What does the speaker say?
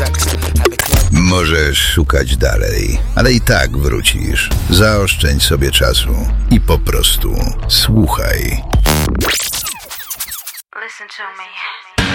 Możesz szukać dalej, ale i tak wrócisz. Zaoszczędź sobie czasu i po prostu słuchaj. Listen to me.